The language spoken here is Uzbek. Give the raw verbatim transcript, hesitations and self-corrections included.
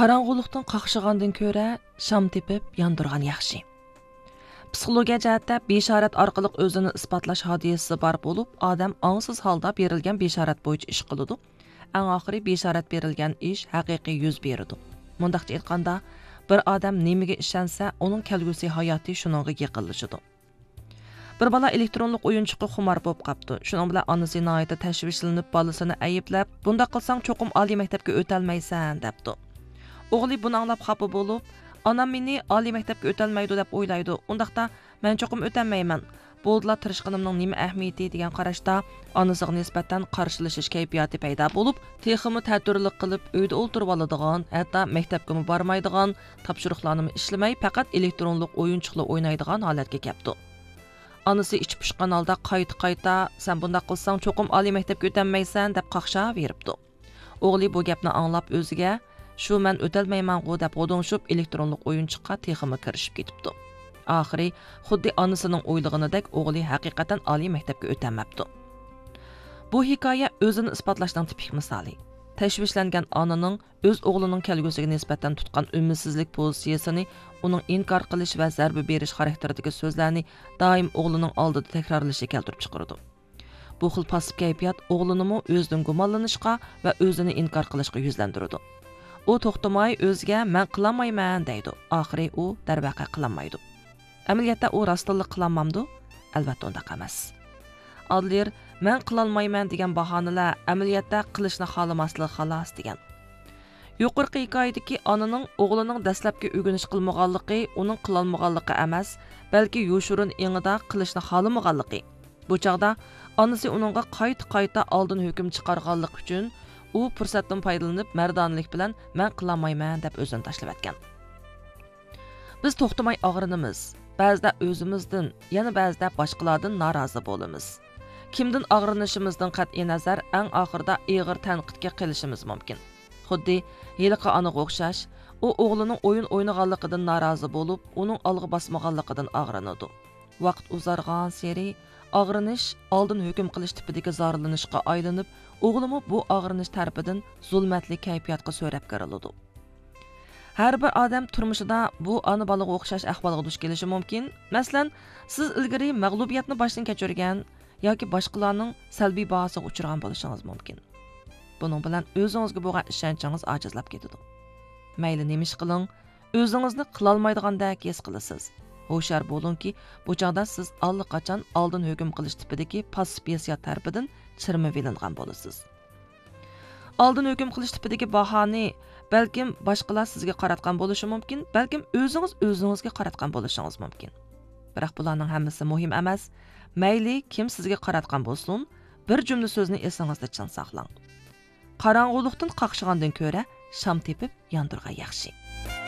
Qarang'uliqdan qaqshigandan ko'ra sham tepib yondirgan yaxshi. Psixologiya jihatda besharat orqali o'zini isbotlash hodisasi bor bo'lib, odam ongsiz holda berilgan besharat bo'yicha ish qiladi. Eng oxiri besharat berilgan ish haqiqiy yuz beradi. Mundaqcha aytganda, bir odam nimaga ishonsa, uning kelgusi hayoti shuningga yaqinlashadi. Bir bola elektronlik o'yinchiqqa xumor bo'lib qapti. Shuning bilan onasi nihoyatda tashvishlanib, bolasini ayiblab, "Bunda qilsang cho'qim oliy maktabga o'talmaysan" debdi. O'g'li buni anglab xafa bo'lib, "Onam meni oliy maktabga o'talmaydi" deb o'ylaydi. Undaqda men cho'qim o'tolmayman. Bo'ldilar tirishqinimning nima ahamiyati degan qarashda onasiga nisbatan qarshilashish kayfiyati paydo bo'lib, texmi ta'tirlik qilib uyda o'ltirib oladigan, hatto maktabga bormaydigan, topshiriqlarni ishlamay, faqat elektronlik o'yinchiqlar o'ynaydigan holatga keldi. Onasi ichib pishgan holda qayta-qayta "Sen bunday qilsang cho'qim oliy maktabga o'tolmaysan" deb qaqshab beribdi. O'g'li bu gapni anglab o'ziga "Shu men o'talmayman-ku" deb o'dingshib elektronlik o'yinchiqqa texmi kirishib ketibdi. Oxiri xuddi onasining o'ylaganidek o'g'li haqiqatan oliy maktabga o'tamabdi. Bu hikoya o'zini isbotlashning tipik misoli. Tashvishlangan onaning o'z o'g'lining kelgusiga nisbatan tutgan umidsizlik pozitsiyasini, uning inkor qilish va zarba berish xarakteridagi so'zlarni doim o'g'lining oldida takrorlashi keltirib chiqardi. Bu xil pasib kayfiyat o'g'linimi o'zidan gumonlanishga va o'zini inkor qilishga yuzlantirdi. U to'xtamay o'ziga "Men qilolmayman" deydi. Oxiri u darvaqa qilolmaydi. Amaliyotda u rostlik qilolmamdi? Albatta undaq emas. Adler "Men qilolmayman" degan bahonalar amaliyotda qilishni xohlamaslik xolos degan. Yuqorqi hikoyadagi onaning o'g'lining dastlabki o'rganish qilmaganligi uning qilolmaganligi emas, balki yoshirin engida qilishni xohlamaganligi. Bu chaqda onasi uningga qayta-qayta oldin hukm chiqarganlik uchun u fursatdan foydalanib mardonlik bilan "Men qilolmayman" deb o'zini tashlab etgan. Biz to'xtamay og'rinamiz. Ba'zida o'zimizdan, yana ba'zida boshqalardan norozi bo'lamiz. Kimdan og'rinishimizdan qat'iy nazar eng oxirida og'ir tanqidga qilishimiz mumkin. Xuddi yiliqi onaga o'xshash, u o'g'lining o'yin o'ynaganligidan norozi bo'lib, uning olg'a bosmaganligidan og'rinadi. Vaqt uzargan sari og'rinish oldin hukm qilish tipidagi zorlanishga aylanib, o'g'limi bu og'rinish tarafidan zulmatli kayfiyatga so'rab kiriladi. Har bir odam turmushida bu ona bolaga o'xshash ahvolga duch kelishi mumkin. Masalan, siz ilgari mag'lubiyatni boshdan kechirgan yoki boshqalarning salbiy bahosiga uchragan bo'lishingiz mumkin. Buning bilan o'zingizga bo'lgan ishonchingiz ojizlab ketadi. Mayli nima ish qiling, o'zingizni qilolmaydigandek his qilasiz. Ho'shar bo'lingki, bu chaqda siz allaqachon oldin hukm qilish tipidagi passiv hissiyot tarafidan chirmib ilingan bo'lasiz. Oldin hukm qilish tipidagi bahoni balkim boshqalar sizga qaratgan bo'lishi mumkin, balkim o'zingiz o'zingizga qaratgan bo'lishingiz mumkin. Biroq bularning hammasi muhim emas. Mayli kim sizga qaratgan bo'lsin, bir jumla so'zni esingizda chin saqlang. Qarang'uliqdan qaqshigandan ko'ra sham tepib yondirgan yaxshi.